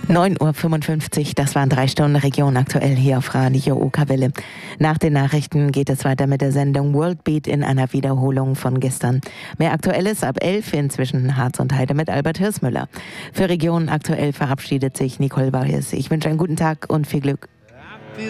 9:55 Uhr, das waren 3 Stunden Region aktuell hier auf Radio Okerwelle. Nach den Nachrichten geht es weiter mit der Sendung Worldbeat in einer Wiederholung von gestern. Mehr Aktuelles ab 11 inzwischen Harz und Heide mit Albert Hirsmüller. Für Region aktuell verabschiedet sich Nicole Barries. Ich wünsche einen guten Tag und viel Glück.